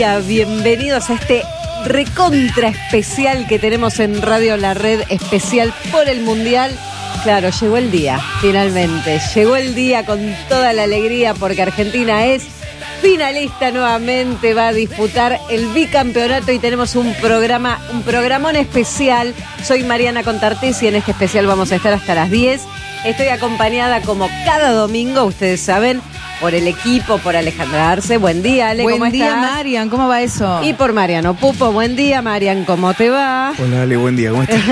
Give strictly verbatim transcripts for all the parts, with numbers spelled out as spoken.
Bienvenidos a este recontra especial que tenemos en Radio La Red, especial por el Mundial. Claro, llegó el día, finalmente. Llegó el día con toda la alegría porque Argentina es finalista nuevamente, va a disputar el bicampeonato y tenemos un programa, un programón especial. Soy Mariana Contartesi y en este especial vamos a estar hasta las diez. Estoy acompañada como cada domingo, ustedes saben, por el equipo, por Alejandra Arce. Buen día, Ale, ¿cómo estás? Buen día, Marian, ¿cómo va eso? Y por Mariano Pupo. Buen día, Marian, ¿cómo te va? Hola, Ale, buen día, ¿cómo estás?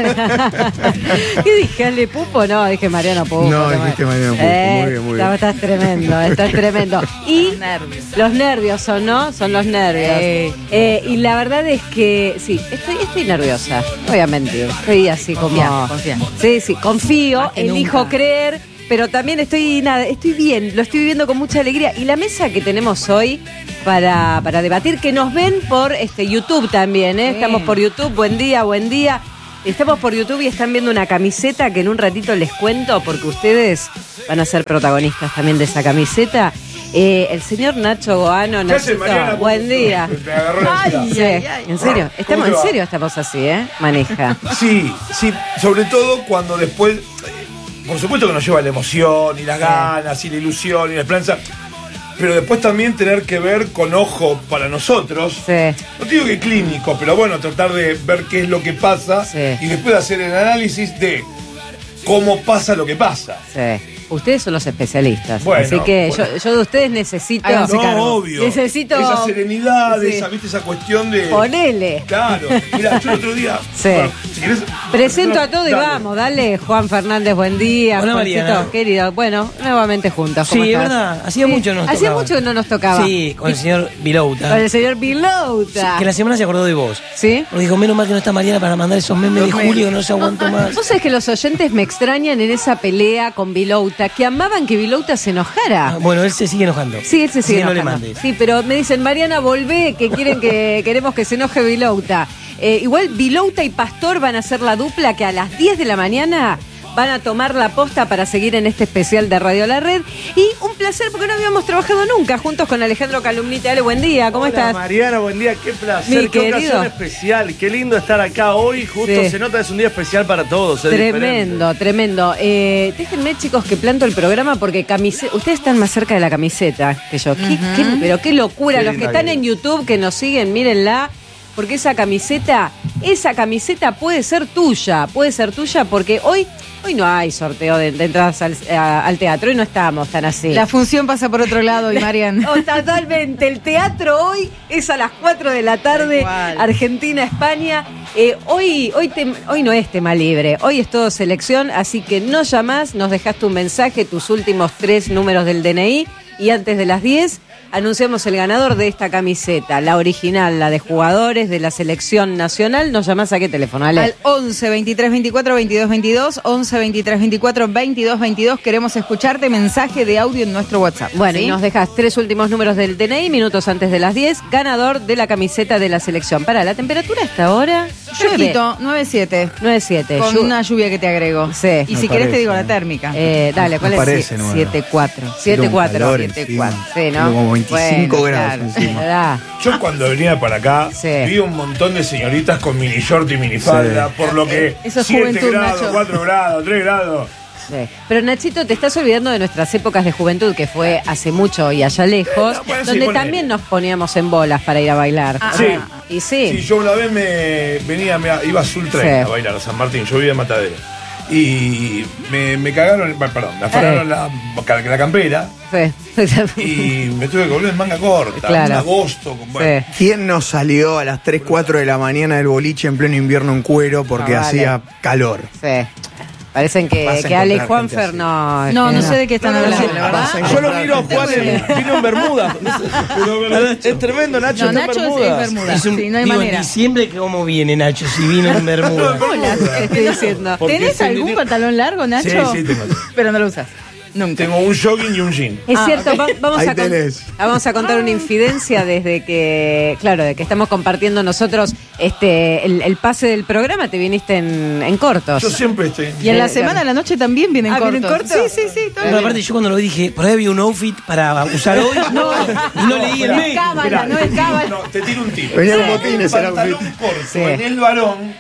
¿Qué dije, Ale Pupo? No, dije Mariano Pupo. No, dijiste Mariano Pupo, eh, muy bien, muy bien. Estás tremendo, estás tremendo. Y los nervios. Los nervios son, ¿no? Son los nervios. Eh. Eh, y la verdad es que, sí, estoy, estoy nerviosa, no voy a mentir. Estoy así Confía, como... confía. Sí, sí, confío, Más que elijo nunca. creer, pero también estoy, nada, estoy bien, lo estoy viviendo con mucha alegría. Y la mesa que tenemos hoy para, para debatir, que nos ven por este YouTube también, ¿eh? Sí. Estamos por YouTube, buen día, buen día. Estamos por YouTube y están viendo una camiseta que en un ratito les cuento porque ustedes van a ser protagonistas también de esa camiseta. Eh, el señor Nacho Goano, ¿Qué hace, Nachito, Mariana? buen día. Me agarró la Ay, ansiedad. Sí, ay, ay. en serio, estamos ¿Cómo te en va? serio estamos así, ¿eh? Maneja. Sí, sí, sobre todo cuando después, eh, por supuesto que nos lleva la emoción y las Sí. ganas y la ilusión y la esperanza, pero después también tener que ver con ojo para nosotros. Sí. No te digo que clínico, pero bueno, tratar de ver qué es lo que pasa Sí. y después hacer el análisis de cómo pasa lo que pasa. Sí. Ustedes son los especialistas. Bueno, así que bueno. yo, yo de ustedes necesito. Háganse No, cargo. obvio. Necesito- esa serenidad, Sí. esa, ¿viste? Esa cuestión de. Ponele. Claro. Mira, yo el otro día. Sí. bueno, si querés, Presento a todo y dale. vamos, dale. Juan Fernández, buen día. Hola, Juancito, Mariana. querido. Bueno, nuevamente juntos. ¿Cómo Sí, es estás? verdad. Hacía Sí. mucho no nos Hacía tocaba. mucho que no nos tocaba. Sí, con el señor Vilouta. Con el señor Bilouta. Que la semana se acordó de vos. ¿Sí? Porque dijo, menos mal que no está Mariana para mandar esos memes de Julio que no se aguanto más. Vos sabés que los oyentes me extrañan en esa pelea con Bilouta, que amaban que Bilouta se enojara. Ah, bueno, él se sigue enojando. Sí, él se sigue Así que no le enojando. mandes. Sí, pero me dicen, Mariana, volvé, que quieren que queremos que se enoje Bilouta. Eh, igual Bilouta y Pastor van a ser la dupla que a las diez de la mañana van a tomar la posta para seguir en este especial de Radio La Red. Y un placer, porque no habíamos trabajado nunca juntos con Alejandro Calumnita. Ale, buen día, ¿cómo Hola, estás? Mariana, buen día, qué placer, Mi qué querido. ocasión especial, qué lindo estar acá hoy, justo Sí. se nota es un día especial para todos. es Tremendo, tremendo. Eh, déjenme, chicos, que planto el programa porque camise- ustedes están más cerca de la camiseta que yo. ¿Qué- qué- pero qué locura. Qué Los que linda están que en es. YouTube, que nos siguen, mírenla. Porque esa camiseta, esa camiseta puede ser tuya. Puede ser tuya porque hoy, hoy no hay sorteo de, de entradas al, a- al teatro. Hoy no estamos tan así. La función pasa por otro lado y Marian. Oh, totalmente. El teatro hoy es a las cuatro de la tarde, Tal cual. Argentina-España. Eh, hoy, hoy, tem- hoy no es tema libre, hoy es todo selección, así que no llamás, nos dejás tu mensaje, tus últimos tres números del D N I y antes de las diez anunciamos el ganador de esta camiseta, la original, la de jugadores de la selección nacional. ¿Nos llamás a qué teléfono, Ale? Al once, veintitrés, veinticuatro, veintidós, veintidós, once, veintitrés, veinticuatro, veintidós, veintidós. Queremos escucharte mensaje de audio en nuestro WhatsApp. Bueno, ¿sí? y nos dejas tres últimos números del D N I, minutos antes de las diez, ganador de la camiseta de la selección. Para la temperatura a esta hora, llueve. Fresquito, nueve siete. nueve siete. Con Llu- una lluvia que te agrego. Sí. Y Me si querés parece, te digo la ¿no? térmica. Eh, dale, ¿cuál Me es? parece, nueva. siete cuatro. Era siete un cuatro. calor siete cuatro. encima. Sí, ¿no? Como veinticinco grados encima. ¿Verdad? Yo cuando venía para acá Sí. vi un montón de señoritas con mini short y minifalda, Sí. por lo que Eso es siete juventud, grados, Nacho. cuatro grados, tres grados. Sí. Pero Nachito, te estás olvidando de nuestras épocas de juventud, que fue hace mucho y allá lejos, Eh, no, bueno, sí, donde ponele. también nos poníamos en bolas para ir a bailar. Ah, Sí. Y sí. Sí, yo una vez me venía, me, iba a Azul treinta Sí. a bailar a San Martín, yo vivía en Matadero. Y me, me cagaron, bueno, perdón, me afanaron la, la campera Sí. y me tuve que volver en manga corta, Claro. en agosto. con- Bueno, Sí. ¿Quién no salió a las tres, cuatro de la mañana del boliche en pleno invierno en cuero porque Ah, vale. hacía calor? Sí. Parecen que, Vas a que Ale y encontrar Juanfer gente no. No, que no sé de qué están No, no, hablando, sí, la verdad. Yo lo miro a Juan, en- vino en Bermuda. Es tremendo, Nacho, No, está en Nacho es Bermuda. Bermuda. Es un- Sí, no hay digo, manera. en diciembre, ¿cómo viene Nacho si vino en Bermuda? Hola, estoy diciendo. Porque ¿Tenés se algún entendió- pantalón largo, Nacho? Sí, sí, tengo. Pero no lo usas. Nunca. Tengo un jogging y un jean. Es Ah, cierto, ok. va- vamos, Ahí a con- tenés. vamos a contar una infidencia desde que, claro, de que estamos compartiendo nosotros este el, el pase del programa, te viniste en, en cortos. Yo siempre estoy. Y en la Eh, semana, claro. a la noche también vienen Ah, cortos. ¿vienen cortos? Sí, sí, sí. todo Pero bien. aparte yo cuando lo vi dije, por ahí había un outfit para usar hoy No. y no leí el No, mail. cábala, Mirá, no es cábala. no, te tiro un tiro. Venía en botines el Pantalón outfit. corto Sí. en el varón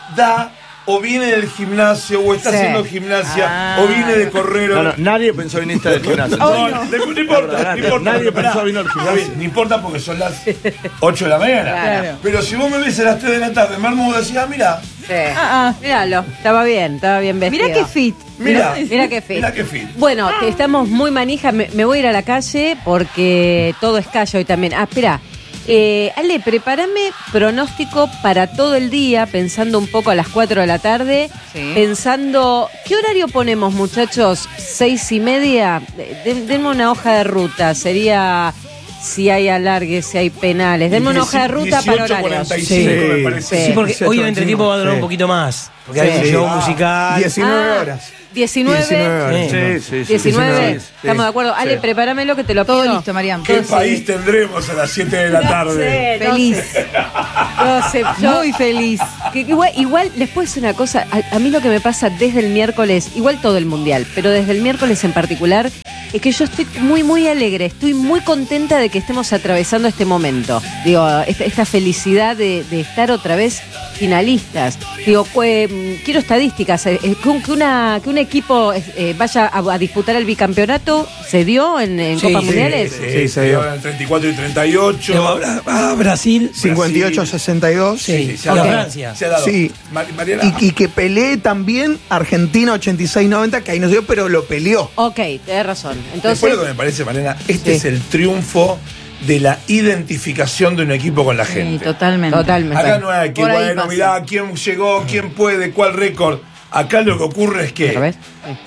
da o viene del gimnasio o está Sí. haciendo gimnasia Ah. o viene de correr. No, no, nadie pensó venir del gimnasio. No, no, no importa, no importa. Nadie pero pará. pensó venir al gimnasio. A ver, no importa porque son las ocho de la mañana. Claro. Pero si vos me ves a las tres de la tarde, me armo decís, ah, mira, Sí. Ah, ah. Míralo, estaba bien, estaba bien vestido. Mirá qué fit. mira, Mira qué fit. Mira qué fit. Bueno, que estamos muy manijas. Me, me voy a ir a la calle porque todo es calle hoy también. Ah, espera. Eh, Ale, prepárame pronóstico para todo el día, pensando un poco a las cuatro de la tarde. Sí. Pensando, ¿qué horario ponemos, muchachos? Seis y media. De- denme una hoja de ruta. Sería si hay alargues, si hay penales. Denme una hoja de ruta para dieciocho horarios. cuarenta y cinco Sí. me parece. Sí, porque dieciocho, hoy el entretiempo va a durar sí. un poquito más. Porque Sí. hay un Sí. show Ah. musical. diecinueve Ah, horas. diecinueve. diecinueve horas. Sí. Sí, sí, sí. diecinueve. sí. Estamos de acuerdo. Ale, Sí. prepáramelo que te lo Todo pido. listo, Mariam. ¿Qué Todo sí. país tendremos a las siete de la No tarde? sé, no Feliz. sé. No sé, yo- Muy feliz. que igual, igual les puedo decir una cosa, a, a mí lo que me pasa desde el miércoles, igual todo el mundial, pero desde el miércoles en particular, es que yo estoy muy, muy alegre, estoy muy contenta de que estemos atravesando este momento. Digo, esta, esta felicidad de, de estar otra vez finalistas. Digo, pues, mm, quiero estadísticas, eh, eh, que, un, que una, que un equipo eh, vaya a, a disputar el bicampeonato, ¿se dio en, en Sí, Copa sí, Mundiales? Sí, Sí, se se dio. dio en treinta y cuatro y treinta y ocho. Tengo a, a Brasil. cincuenta y ocho a sesenta y dos. Sí, se ha y a dado. Francia. Se ha dado. Sí. Mar- Mariana, Y, y que pelee también Argentina ochenta y seis noventa, que ahí no se dio, pero lo peleó. Ok, tenés razón. Entonces, después lo que me parece, Mariana, este Sí. es el triunfo de la identificación de un equipo con la Sí, gente. totalmente. totalmente. Acá no hay que, Por ahí bueno, pasa. mirá, quién llegó, quién puede, cuál récord. Acá lo que ocurre es que, ¿Otra vez?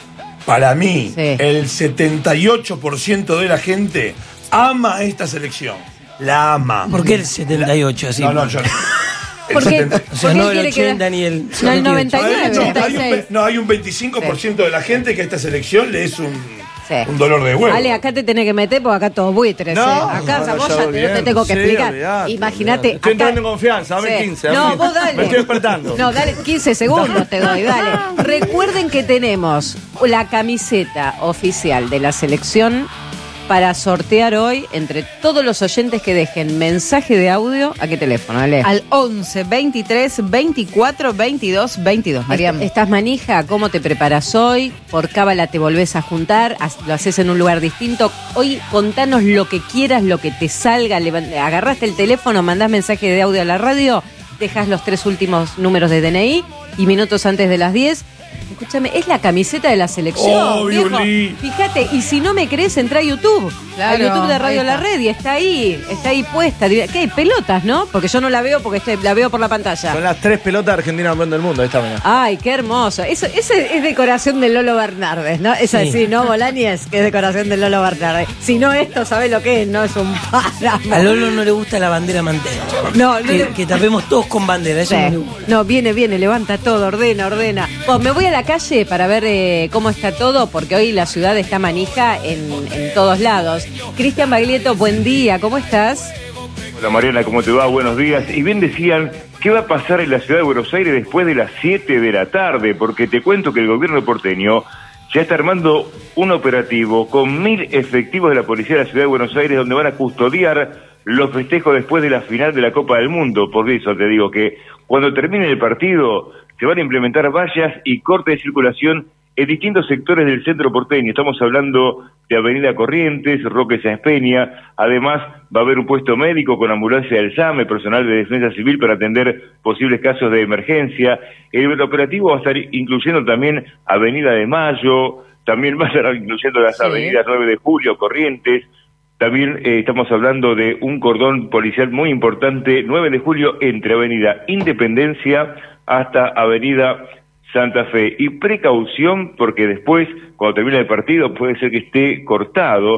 para mí, Sí. el setenta y ocho por ciento de la gente ama a esta selección. La ama. ¿Por qué el setenta y ocho así? No, no, yo no. El ¿Por qué? setenta O sea, ¿Por qué no el quiere que- ochenta ni el No, el noventa y No, hay, nueve. no, hay un, ochenta y seis. ve- no, hay un veinticinco por ciento de la gente que a esta selección le es un, Sí. un dolor de huevo. Ale, acá te tenés que meter porque acá todos buitres. No, ¿eh? Acá no, esa no, vos ya ya te, no te olvidate. tengo que Sí, explicar. olvidate, Imagínate. olvidate. Estoy acá- entrando en confianza, dame Sí. quince. No, dame vos dale. Me estoy despertando. No, dale quince segundos te doy, dale. Recuerden que tenemos la camiseta oficial de la selección para sortear hoy entre todos los oyentes que dejen mensaje de audio. ¿A qué teléfono, Ale? Al once, veintitrés, veinticuatro, veintidós, veintidós. Mariam. Est- ¿Estás manija? ¿Cómo te preparas hoy? ¿Por cábala te volvés a juntar? Haz- ¿Lo haces en un lugar distinto? Hoy contanos lo que quieras, lo que te salga. Levan- Agarraste el teléfono, mandás mensaje de audio a la radio, dejas los tres últimos números de D N I y minutos antes de las diez. Escúchame, es la camiseta de la selección. Obvio, viejo. Lee. Fíjate, y si no me crees, entra a YouTube. Claro, a YouTube de Radio ahí La está. Red y está ahí, está ahí puesta. ¿Qué hay? Pelotas, ¿no? Porque yo no la veo porque estoy- la veo por la pantalla. Son las tres pelotas de Argentina campeón del mundo. Ahí está, mirá. Ay, qué hermoso. Eso, ese es decoración de Lolo Bernardes, ¿no? Es Sí. así, ¿no, Bolañez? Que es decoración de Lolo Bernardes. Si no esto, ¿sabés lo que es? No es un páramo. A Lolo no le gusta la bandera mantera. No, no que, le- que tapemos todos con bandera. Eso Sí. no le gusta. No, viene, viene, levanta todo, ordena, ordena. Bueno, me voy a la calle para ver eh, cómo está todo, porque hoy la ciudad está manija en, en todos lados. Cristian Baglietto, buen día, ¿cómo estás? Hola Mariana, ¿cómo te va? Buenos días. Y bien decían, ¿qué va a pasar en la ciudad de Buenos Aires después de las siete de la tarde? Porque te cuento que el gobierno porteño ya está armando un operativo con mil efectivos de la policía de la ciudad de Buenos Aires donde van a custodiar los festejos después de la final de la Copa del Mundo. Por eso te digo que cuando termine el partido se van a implementar vallas y corte de circulación en distintos sectores del centro porteño. Estamos hablando de Avenida Corrientes, Roque Sáenz Peña. Además, va a haber un puesto médico con ambulancia del SAME, personal de Defensa Civil para atender posibles casos de emergencia. El operativo va a estar incluyendo también Avenida de Mayo, también va a estar incluyendo las Sí. avenidas nueve de Julio, Corrientes. También eh, estamos hablando de un cordón policial muy importante, nueve de Julio, entre Avenida Independencia hasta Avenida Santa Fe. Y precaución, porque después, cuando termine el partido, puede ser que esté cortado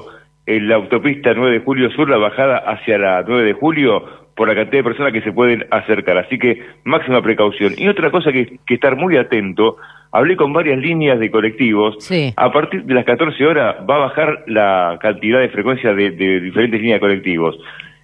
en la autopista nueve de julio sur, la bajada hacia la nueve de julio, por la cantidad de personas que se pueden acercar. Así que máxima precaución. Y otra cosa que, que estar muy atento, hablé con varias líneas de colectivos. Sí. A partir de las catorce horas va a bajar la cantidad de frecuencia de, de diferentes líneas de colectivos.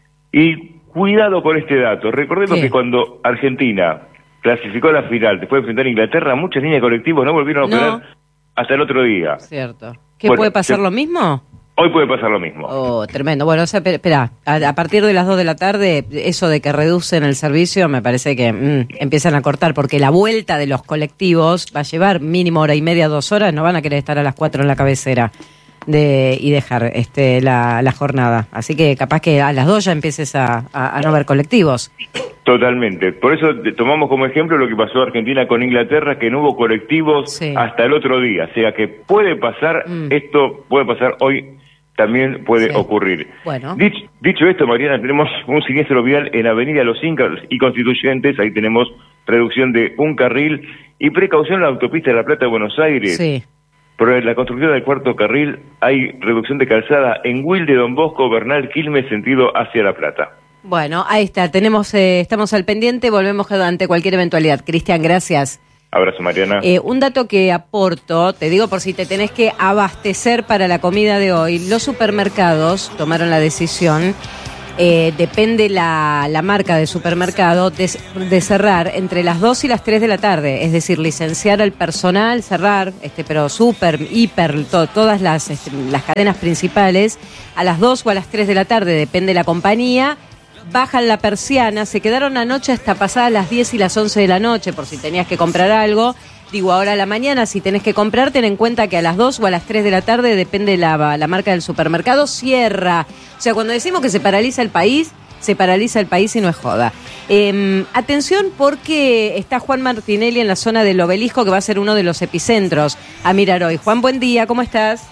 Y cuidado con este dato. Recordemos ¿Qué? que cuando Argentina clasificó a la final después de enfrentar a Inglaterra, muchas líneas de colectivos no volvieron a operar No. hasta el otro día. Cierto. ¿Qué Bueno, puede pasar se- lo mismo? Hoy puede pasar lo mismo. Oh, tremendo. Bueno, o sea, pe- espera, a, a partir de las dos de la tarde, eso de que reducen el servicio, me parece que mm, empiezan a cortar, porque la vuelta de los colectivos va a llevar mínimo hora y media, dos horas, no van a querer estar a las cuatro en la cabecera de y dejar este la, la jornada. Así que capaz que a las dos ya empieces a, a, a no ver colectivos. Totalmente. Por eso te- tomamos como ejemplo lo que pasó Argentina con Inglaterra, que no hubo colectivos Sí. hasta el otro día. O sea que puede pasar, Mm. esto puede pasar hoy, también puede Sí. ocurrir. Bueno. Dicho, dicho esto, Mariana, tenemos un siniestro vial en Avenida Los Incas y Constituyentes. Ahí tenemos reducción de un carril y precaución en la autopista de La Plata de Buenos Aires. Sí. Por la construcción del cuarto carril hay reducción de calzada en Wilde, Don Bosco, Bernal, Quilmes, sentido hacia La Plata. Bueno, ahí está, tenemos, eh, estamos al pendiente, volvemos ante cualquier eventualidad. Cristian, gracias. Abrazo, Mariana. Eh, un dato que aporto, te digo por si te tenés que abastecer para la comida de hoy, los supermercados tomaron la decisión, eh, depende la, la marca de supermercado, de, de cerrar entre las dos y las tres de la tarde, es decir, licenciar al personal, cerrar, este, pero super, hiper, to, todas las, este, las cadenas principales, a las dos o a las tres de la tarde, depende la compañía. Bajan la persiana, se quedaron anoche hasta pasadas las diez y las once de la noche, por si tenías que comprar algo. Digo, ahora a la mañana, si tenés que comprar, ten en cuenta que a las dos o a las tres de la tarde, depende la, la marca del supermercado, cierra. O sea, cuando decimos que se paraliza el país, se paraliza el país y no es joda. Eh, atención porque está Juan Martinelli en la zona del Obelisco, que va a ser uno de los epicentros a mirar hoy. Juan, buen día, ¿cómo estás?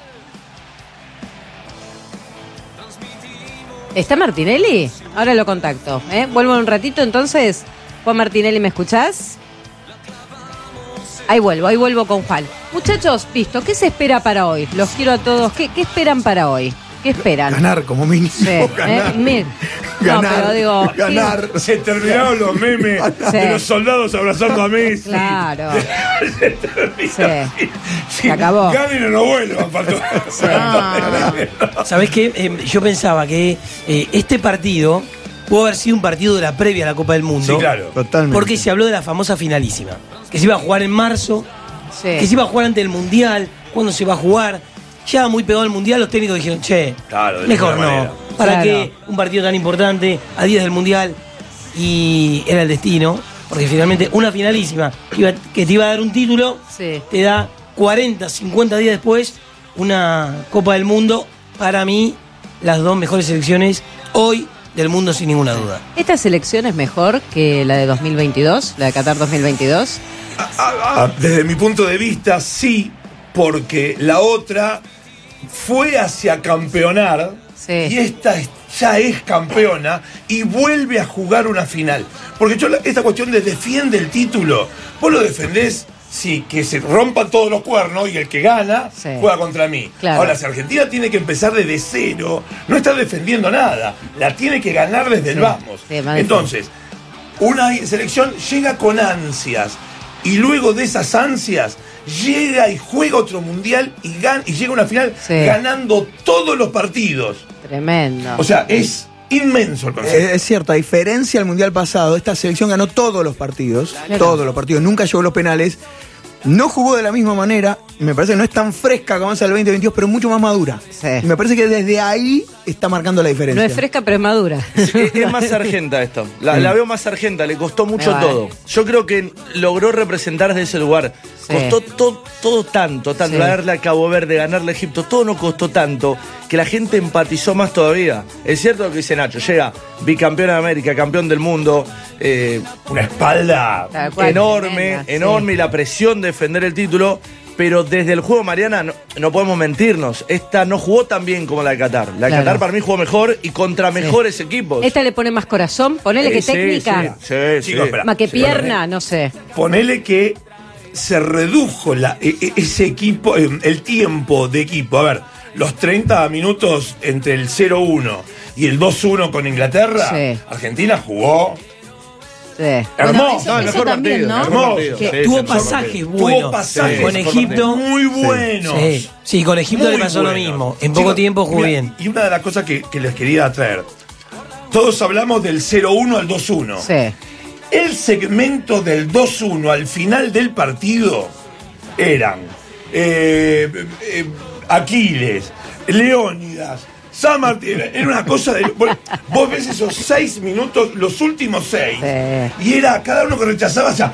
¿Está Martinelli? Ahora lo contacto. ¿eh? Vuelvo en un ratito entonces. Juan Martinelli, ¿me escuchás? Ahí vuelvo, ahí vuelvo con Juan. Muchachos, listo, ¿qué se espera para hoy? Los quiero a todos. ¿Qué, qué esperan para hoy? ¿Qué esperan? Ganar como mínimo. Sí, ganar. ¿eh? Mir- ganar. No, pero digo, ¿qué- ganar. Se terminaron los memes Sí. de los soldados abrazando a Messi. Claro. Se terminaron. Sí. Se acabó. Ganen o no vuelvan, faltó. ¿Sabés qué? Eh, yo pensaba que eh, este partido pudo haber sido un partido de la previa a la Copa del Mundo. Sí, claro. Totalmente. Porque se habló de la famosa finalísima. Que se iba a jugar en marzo, Sí. que se iba a jugar antes del Mundial, cuándo se va a jugar. Ya muy pegado al Mundial, los técnicos dijeron, che, Claro, de mejor ninguna no. manera. ¿Para Claro. qué un partido tan importante a días del Mundial? Y era el destino, porque finalmente una finalísima que, iba- que te iba a dar un título, Sí. te da cuarenta, cincuenta días después una Copa del Mundo. Para mí, las dos mejores selecciones hoy del mundo, sin ninguna duda. ¿Esta selección es mejor que la de dos mil veintidós? ¿La de Qatar dos mil veintidós? Ah, Desde mi punto de vista, sí, porque la otra fue hacia campeonar Sí. y esta es- ya es campeona y vuelve a jugar una final. Porque yo la- esta cuestión de defiende el título, vos lo defendés, sí, que se rompan todos los cuernos y el que gana Sí. juega contra mí. Claro. Ahora, si Argentina tiene que empezar desde cero, no está defendiendo nada, la tiene que ganar desde el Sí. vamos. Sí, más Entonces, una selección llega con ansias y luego de esas ansias llega y juega otro mundial y, gan- y llega a una final Sí. ganando todos los partidos. Tremendo. O sea, es inmenso el concepto. Eh, Es cierto, a diferencia del Mundial pasado, esta selección ganó todos los partidos, Claro. todos los partidos, nunca llegó a los penales, no jugó de la misma manera, me parece que no es tan fresca como es el veinte veintidós, pero mucho más madura. Sí. Y me parece que desde ahí está marcando la diferencia. no es fresca, pero es madura. Es, es más sargenta esto. La, la veo más sargenta, le costó mucho Me vale. todo. Yo creo que logró representar desde ese lugar. Sí. Costó to- todo tanto, tanto. Sí. Ganarle a Cabo Verde, ganarle a Egipto, todo no costó tanto que la gente empatizó más todavía. Es cierto lo que dice Nacho, llega bicampeón de América, campeón del mundo, eh, Una espalda. Tal cual, enorme, tremenda, sí. enorme y la presión de defender el título. Pero desde el juego, Mariana, no, no podemos mentirnos. Esta no jugó tan bien como la de Qatar. La de Claro. Qatar para mí jugó mejor y contra mejores equipos. Esta le pone más corazón, ponele que Sí, sí, técnica, Sí, sí, Chicos, sí. espera. más que Sí, pierna, no sé. Ponele que se redujo la, e- e- ese equipo, eh, el tiempo de equipo. A ver, los treinta minutos entre el cero uno y el dos uno con Inglaterra, Sí. Argentina jugó Sí. hermoso. No, el Eso mejor también, partido. ¿no? el mejor Hermoso. partido. Que Sí, tuvo sí, el mejor pasajes partido. buenos. Tuvo pasajes con Sí, Egipto. muy buenos. Sí, sí, con Egipto Muy le pasó lo buenos. mismo. En poco Chicos, tiempo jugó mira, bien. Y una de las cosas que, que les quería traer. Todos hablamos del cero uno al dos uno. Sí. El segmento del dos uno al final del partido eran eh, eh, Aquiles, Leónidas, San Martín. Era una cosa de. Vos, vos ves esos seis minutos, los últimos seis, Sí. y era cada uno que rechazaba, o sea,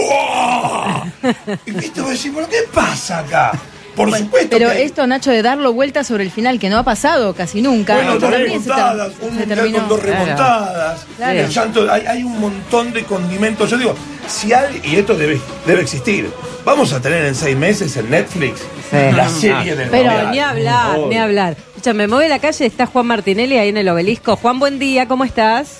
¡uah! Y viste, vos decís, ¿pero qué pasa acá? Por supuesto Pero que hay- esto, Nacho, de darlo vuelta sobre el final, que no ha pasado casi nunca. Bueno, dos también se ter- remontadas, un se mundial terminó. con dos Claro. remontadas. Claro. El llanto, hay, hay un montón de condimentos. Yo digo, si hay, y esto debe, debe existir, vamos a tener en seis meses en Netflix Sí. la serie del Pero Mundial. ni hablar, ni hablar. Escúchame, me voy a la calle, está Juan Martinelli ahí en el Obelisco. Juan, buen día, ¿cómo estás?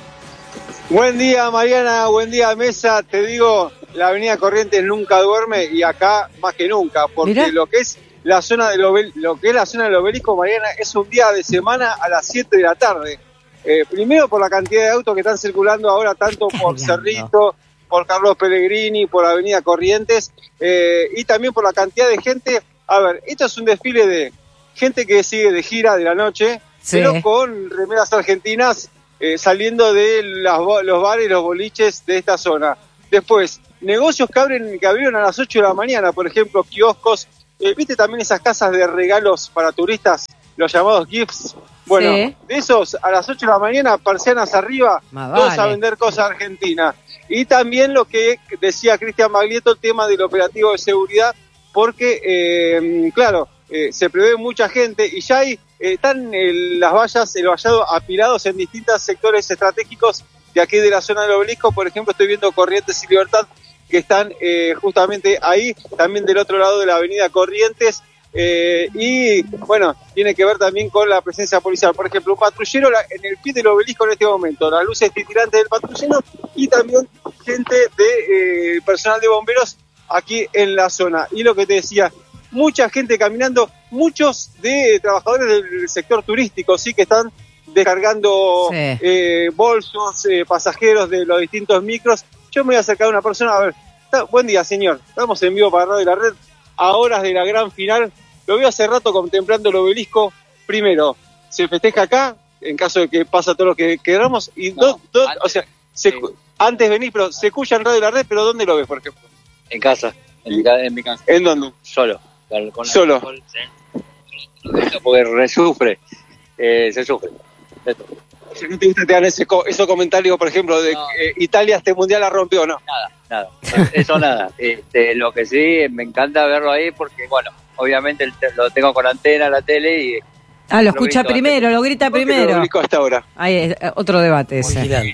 Buen día, Mariana, buen día, Mesa. Te digo, la avenida Corrientes nunca duerme y acá más que nunca, porque Mirá. lo que es la zona del obel- lo que es la zona del Obelisco, Mariana, es un día de semana a las siete de la tarde. Eh, primero por la cantidad de autos que están circulando ahora, tanto por Cargando. Cerrito, por Carlos Pellegrini, por Avenida Corrientes, eh, y también por la cantidad de gente. A ver, esto es un desfile de gente que sigue de gira de la noche, Sí. pero con remeras argentinas eh, saliendo de las bo- los bares y los boliches de esta zona. Después, negocios que abren que abrieron a las ocho de la mañana, por ejemplo, kioscos. Eh, ¿Viste también esas casas de regalos para turistas, los llamados gifts? Bueno, Sí. de esos a las ocho de la mañana, persianas arriba, Más todos a vale. vender cosas argentinas. Y también lo que decía Cristian Maglieto, el tema del operativo de seguridad, porque, eh, claro, eh, se prevé mucha gente y ya hay, eh, están eh, las vallas, el vallado apilados en distintos sectores estratégicos de aquí de la zona del Obelisco. Por ejemplo, estoy viendo Corrientes y Libertad, que están eh, justamente ahí, también del otro lado de la avenida Corrientes, eh, y bueno, tiene que ver también con la presencia policial. Por ejemplo, un patrullero la- en el pie del Obelisco en este momento, las luces titilantes del patrullero y también gente de eh, personal de bomberos aquí en la zona. Y lo que te decía, mucha gente caminando, muchos de eh, trabajadores del sector turístico, sí, que están descargando Sí. eh, bolsos, eh, pasajeros de los distintos micros. Yo me voy a acercar a una persona, a ver, está- buen día, señor, estamos en vivo para Radio La Red, a horas de la gran final. Lo veo hace rato contemplando el Obelisco. Primero, se festeja acá, en caso de que pasa todo lo que queramos, y No, dos, dos, antes, o sea, se, sí. antes venís, pero se escucha en Radio La Red, pero ¿dónde lo ves, por ejemplo? En casa, en mi, ca- en mi casa, ¿En dónde? solo. Con con la- Solo. con- sí. Porque resufre, eh, se sufre. Esto. O sea, ¿no te gusta que te dan ese co- esos comentarios, por ejemplo, de No. que eh, Italia este mundial la rompió, no? Nada, nada. Eso nada. Este, lo que sí, me encanta verlo ahí porque, bueno, obviamente el te- lo tengo con antena, la tele y Ah, lo Lo escucha grito primero, lo grita ¿Por qué el primero. Obelisco hasta ahora? Ahí es, eh, otro debate Muy ese. gigante.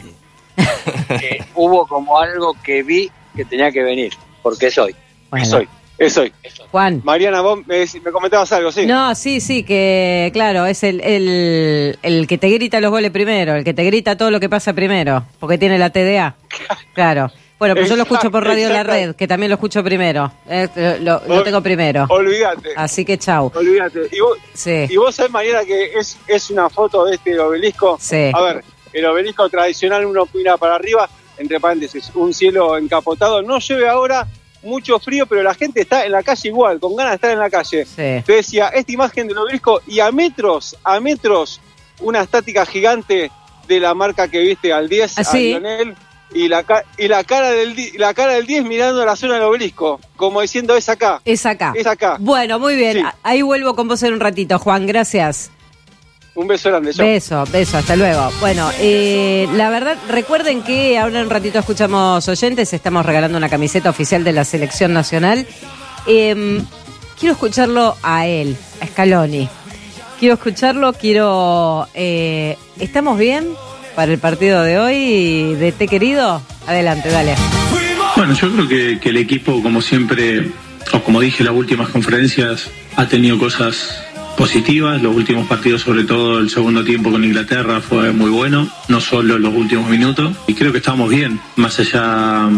eh, hubo como algo que vi que tenía que venir, porque soy. Bueno, Es hoy, es hoy. Juan. Mariana, vos me, me comentabas algo, ¿sí? No, sí, sí, que claro, es el, el, el que te grita los goles primero, el que te grita todo lo que pasa primero, porque tiene la T D A. Claro. Bueno, pues yo lo escucho por Radio La Exacto. Red, que también lo escucho primero. Eh, lo, lo Ol- tengo primero. Olvídate, Así que chau. olvídate. Y vos, Sí. y vos sabés, Mariana, que es, es una foto de este obelisco. Sí. A ver, el obelisco tradicional, uno mira para arriba, entre paréntesis, un cielo encapotado. No llueve ahora, mucho frío, pero la gente está en la calle igual, con ganas de estar en la calle. Sí. Te decía, esta imagen del obelisco y a metros, a metros, una estática gigante de la marca que viste al diez, Ah, sí. a Lionel, y la, ca- y la cara del di- la cara del diez mirando la zona del obelisco, como diciendo, es acá, Es acá. es acá. Bueno, muy bien. Sí. A- Ahí vuelvo con vos en un ratito, Juan. Gracias. Un beso grande. chao. Beso, beso, hasta luego. Bueno, eh, la verdad, recuerden que ahora en un ratito escuchamos oyentes, estamos regalando una camiseta oficial de la Selección Nacional. Eh, quiero escucharlo a él, a Scaloni. Quiero escucharlo, quiero... eh, ¿Estamos bien para el partido de hoy de Té Querido? Adelante, dale. Bueno, yo creo que, que el equipo, como siempre, o como dije en las últimas conferencias, ha tenido cosas positivas. Los últimos partidos, sobre todo el segundo tiempo con Inglaterra, fue muy bueno, no solo los últimos minutos. Y creo que estamos bien, más allá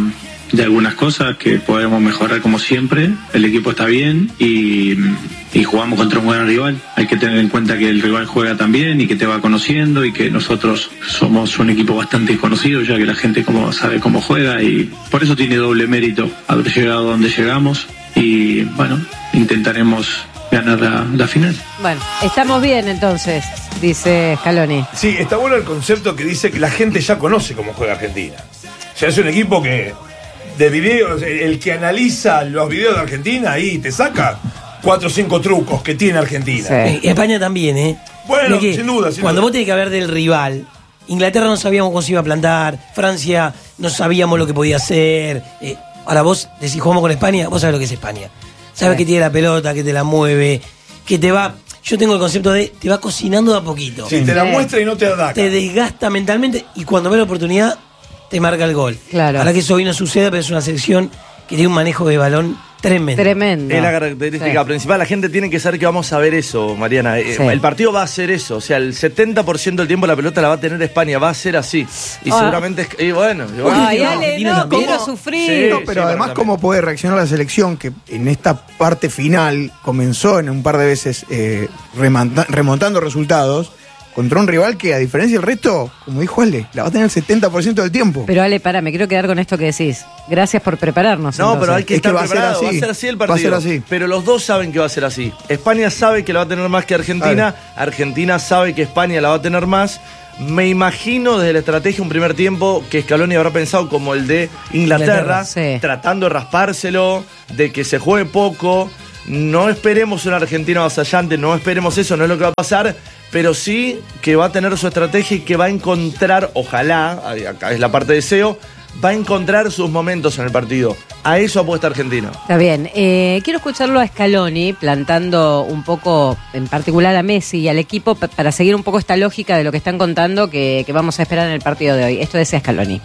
de algunas cosas que podemos mejorar como siempre. El equipo está bien y, y jugamos contra un buen rival. Hay que tener en cuenta que el rival juega también y que te va conociendo y que nosotros somos un equipo bastante conocido, ya que la gente como sabe cómo juega, y por eso tiene doble mérito haber llegado donde llegamos. Y bueno, intentaremos ganar la, la final. Bueno, estamos bien entonces, dice Scaloni. Sí, está bueno el concepto que dice que la gente ya conoce cómo juega Argentina. O sea, es un equipo que de videos, el que analiza los videos de Argentina, ahí te saca cuatro o cinco trucos que tiene Argentina. Sí. España también, ¿eh? Bueno, sin duda, sin Cuando duda. vos tenés que hablar del rival, Inglaterra no sabíamos cómo se iba a plantar, Francia no sabíamos lo que podía hacer. Eh, ahora vos decís, jugamos con España, vos sabés lo que es España. Sabes Sí. que tiene la pelota, que te la mueve, que te va... Yo tengo el concepto de te va cocinando de a poquito. Sí, te la muestra y no te da. Te desgasta mentalmente y cuando ves la oportunidad te marca el gol. Claro. Ahora que eso hoy no sucede, pero es una selección que tiene un manejo de balón tremendo. Tremendo. Es la característica Sí. principal. La gente tiene que saber que vamos a ver eso, Mariana. Eh, Sí. El partido va a ser eso. O sea, el setenta por ciento del tiempo la pelota la va a tener España. Va a ser así. Y Ah. seguramente... es- Y bueno, y bueno. Ay, Ale, Argentina no, también. quiero sufrir. Sí. No, pero además para cómo puede reaccionar la selección, que en esta parte final comenzó en un par de veces eh, remonta- remontando resultados contra un rival que, a diferencia del resto, como dijo Ale, la va a tener el setenta por ciento del tiempo. Pero Ale, para, me quiero quedar con esto que decís. Gracias por prepararnos. No, entonces. pero hay que Es que estar va a ser preparado. así. Va a ser así el Va a partido. ser así. Pero los dos saben que va a ser así. España sabe que la va a tener más que Argentina. Argentina sabe que España la va a tener más. Me imagino desde la estrategia un primer tiempo que Scaloni habrá pensado como el de Inglaterra, Inglaterra, sí. tratando de raspárselo, de que se juegue poco. No esperemos una Argentina avasallante, no esperemos eso, no es lo que va a pasar, pero sí que va a tener su estrategia y que va a encontrar, ojalá, acá es la parte de deseo, va a encontrar sus momentos en el partido. A eso apuesta Argentina. Está bien. Eh, quiero escucharlo a Scaloni, plantando un poco, en particular a Messi y al equipo, pa- para seguir un poco esta lógica de lo que están contando que, que vamos a esperar en el partido de hoy. Esto decía Scaloni.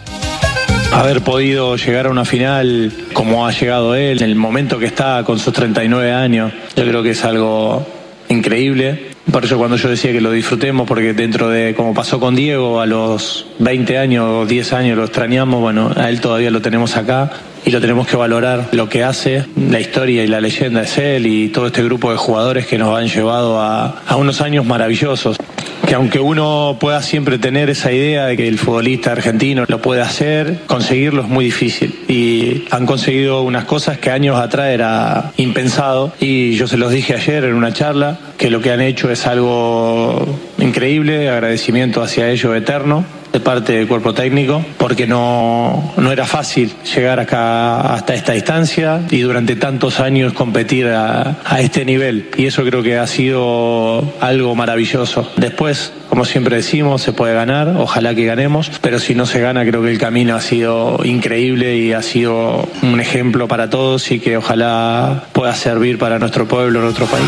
Haber podido llegar a una final como ha llegado él, en el momento que está con sus treinta y nueve años, yo creo que es algo increíble. Por eso cuando yo decía que lo disfrutemos, porque dentro de, como pasó con Diego, a los veinte años o diez años lo extrañamos, bueno, a él todavía lo tenemos acá y lo tenemos que valorar. Lo que hace, la historia y la leyenda es él y todo este grupo de jugadores que nos han llevado a, a unos años maravillosos. Que aunque uno pueda siempre tener esa idea de que el futbolista argentino lo puede hacer, conseguirlo es muy difícil. Y han conseguido unas cosas que años atrás era impensado. Y yo se los dije ayer en una charla, que lo que han hecho es algo increíble, agradecimiento hacia ellos eterno, de parte del cuerpo técnico, porque no, no era fácil llegar acá hasta esta distancia y durante tantos años competir a, a este nivel. Y eso creo que ha sido algo maravilloso. Después, como siempre decimos, se puede ganar, ojalá que ganemos, pero si no se gana, creo que el camino ha sido increíble y ha sido un ejemplo para todos y que ojalá pueda servir para nuestro pueblo, nuestro país.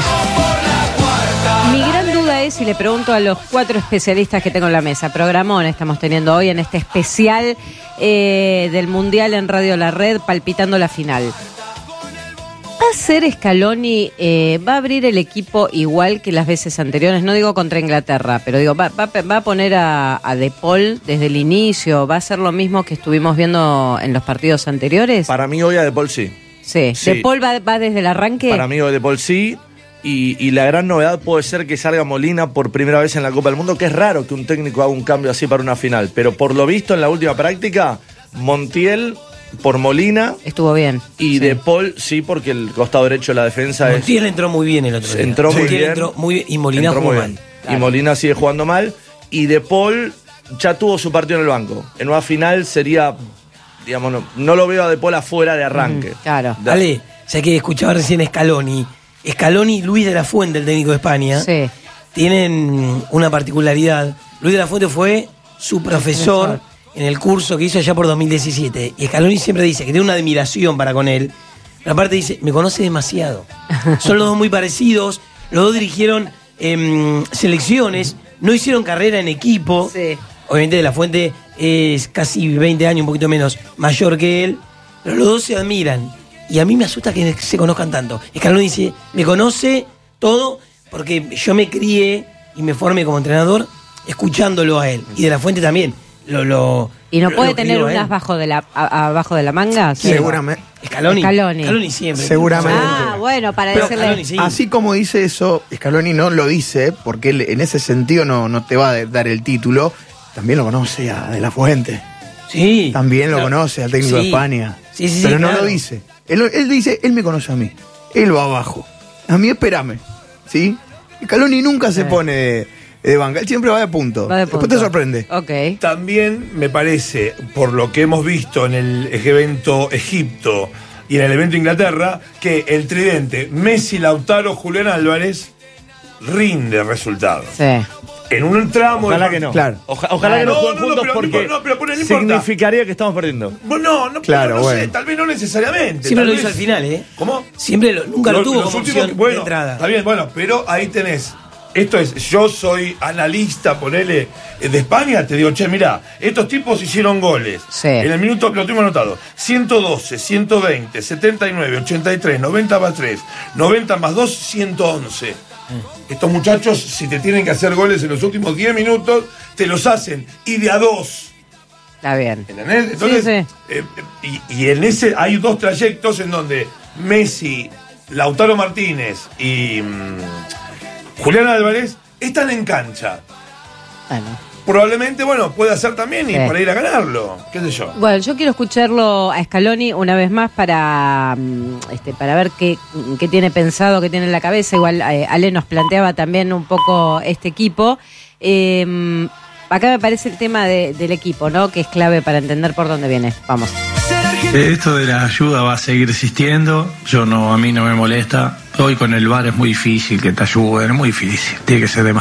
Mi gran duda es, y le pregunto a los cuatro especialistas que tengo en la mesa, programón estamos teniendo hoy en este especial eh, del Mundial en Radio La Red, palpitando la final. ¿Va a ser Scaloni, eh, va a abrir el equipo igual que las veces anteriores? No digo contra Inglaterra, pero digo, va, va, va a poner a, a De Paul desde el inicio, ¿va a ser lo mismo que estuvimos viendo en los partidos anteriores? Para mí hoy a De Paul sí. Sí, Sí. ¿De Paul va, va desde el arranque? Para mí hoy De Paul sí. Y, y la gran novedad puede ser que salga Molina por primera vez en la Copa del Mundo, que es raro que un técnico haga un cambio así para una final. Pero por lo visto en la última práctica, Montiel por Molina. Estuvo bien. Y Sí. De Paul sí, porque el costado derecho de la defensa es... Montiel entró muy bien el otro día. Entró muy Montiel bien. entró muy bien y Molina Entró jugó muy mal. bien. Claro. Y Molina sigue jugando mal. Y De Paul ya tuvo su partido en el banco. En una final sería, digamos, no, no lo veo a De Paul afuera de arranque. Mm, claro. De- Dale, ya que escuchaba recién Scaloni. Scaloni y Luis de la Fuente, el técnico de España, Sí. tienen una particularidad. Luis de la Fuente fue su profesor Profesor. en el curso que hizo allá por dos mil diecisiete. Y Scaloni siempre dice que tiene una admiración para con él. Pero aparte dice, me conoce demasiado. Son los dos muy parecidos. Los dos dirigieron em, selecciones, no hicieron carrera en equipo. Sí. Obviamente de la Fuente es casi veinte años, un poquito menos, mayor que él. Pero los dos se admiran. Y a mí me asusta que se conozcan tanto. Scaloni dice, me conoce todo porque yo me crié y me formé como entrenador escuchándolo a él. Y de la Fuente también. lo, lo ¿Y no lo- puede lo que tener digo, unas ¿eh? bajo de la, a- abajo de la manga? Sí. Seguramente. Scaloni. Scaloni. Scaloni siempre. Seguramente. Ah, bueno, para Pero decirle... Scaloni sí. Así como dice eso, Scaloni no lo dice, porque él en ese sentido no, no te va a dar el título. También lo conoce a De La Fuente. Sí. También lo Claro. conoce al técnico Sí. de España. Sí, sí, sí, pero no claro. lo dice. Él, él dice, él me conoce a mí. Él va abajo. A mí espérame. ¿Sí? Scaloni nunca se Sí. pone de, de banca. Él siempre va de punto. Va de Después punto. te sorprende. Ok. También me parece, por lo que hemos visto en el evento Egipto y en el evento Inglaterra, que el tridente Messi, Lautaro, Julián Álvarez rinde resultados. Sí. En un tramo... Ojalá de- que no. Claro. Oja- ojalá que no No, jueguen no, no, juntos pero no porque importa, no, pero por- no importa. significaría que estamos perdiendo. No, no, Claro, no, no sé, bueno. tal vez no necesariamente. Siempre tal lo vez- hizo al final, ¿eh? ¿Cómo? Siempre lo, nunca lo, Los- tuvo los como últimos- opción bueno, de entrada. Está bien, bueno, pero ahí tenés. Esto es, yo soy analista, ponele, eh, de España, te digo, che, mirá, estos tipos hicieron goles. Sí. En el minuto, lo tengo anotado, ciento doce, ciento veinte, setenta y nueve, ochenta y tres, noventa más tres, noventa más dos, ciento once. Estos muchachos, si te tienen que hacer goles en los últimos diez minutos, te los hacen, y de a dos. Está bien. ¿Entendés? Entonces, Sí, sí. eh, y, y en ese hay dos trayectos en donde Messi, Lautaro Martínez y mm, Julián Álvarez están en cancha. Bueno. Probablemente, bueno, puede hacer también y Sí. para ir a ganarlo. ¿Qué sé yo? Bueno, yo quiero escucharlo a Scaloni una vez más para, mm, este, para ver qué, qué tiene pensado, qué tiene en la cabeza. Igual eh, Ale nos planteaba también un poco este equipo. Eh, acá me parece el tema de- del equipo, ¿no? Que es clave para entender por dónde viene. Vamos. Esto de la ayuda va a seguir existiendo. Yo no, a mí no me molesta. Hoy con el V A R es muy difícil que te ayuden, es muy difícil. Tiene que ser demasiado.